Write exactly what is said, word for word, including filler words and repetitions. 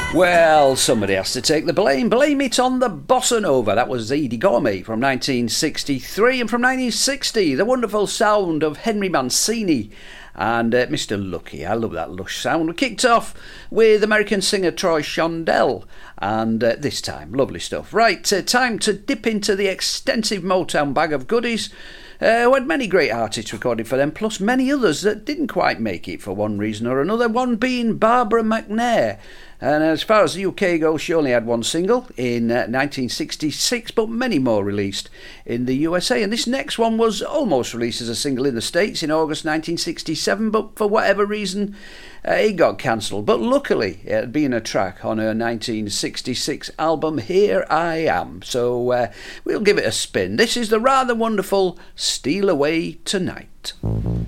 Well, somebody has to take the blame. Blame it on the bossa nova. That was Edie Gormley from nineteen sixty-three. And from nineteen sixty, the wonderful sound of Henry Mancini and uh, Mister Lucky. I love that lush sound. We kicked off with American singer Troy Shondell. And uh, this time, lovely stuff. Right, uh, time to dip into the extensive Motown bag of goodies. Uh, we had many great artists recorded for them, plus many others that didn't quite make it for one reason or another, one being Barbara McNair. And as far as the U K goes, she only had one single in uh, nineteen sixty-six, but many more released in the U S A. And this next one was almost released as a single in the States in August nineteen sixty-seven, but for whatever reason, uh, it got cancelled. But luckily, it had been a track on her nineteen sixty-six album, Here I Am. So uh, we'll give it a spin. This is the rather wonderful Steal Away Tonight.